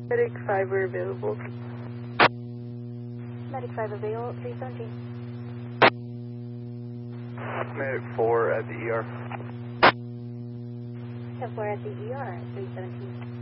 Medic 5 are available. Medic 5 available, 317. Medic 4 at the ER. 10-4 at the ER, 317.